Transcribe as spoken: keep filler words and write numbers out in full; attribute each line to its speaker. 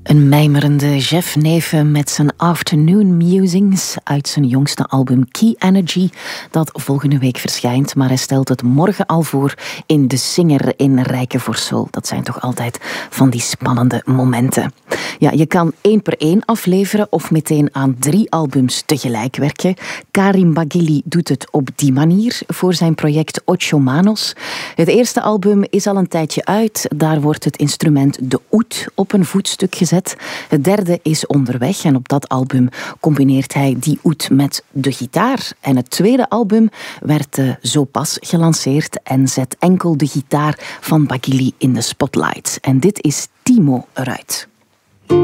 Speaker 1: Een mijmerende Jeff Neven met zijn Afternoon Musings uit zijn jongste album Key Energy, dat volgende week verschijnt. Maar hij stelt het morgen al voor in De Singer in Rijke voor Soul. Dat zijn toch altijd van die spannende momenten. Ja, je kan één per één afleveren of meteen aan drie albums tegelijk werken. Karim Baghili doet het op die manier voor zijn project Ocho Manos. Het eerste album is al een tijdje uit. Daar wordt het instrument de oud op een voetstuk gezet. Het derde is onderweg en op dat album combineert hij die oud met de gitaar. En het tweede album werd uh, zo pas gelanceerd en zet enkel de gitaar van Baghili in de spotlight. En dit is Timo eruit.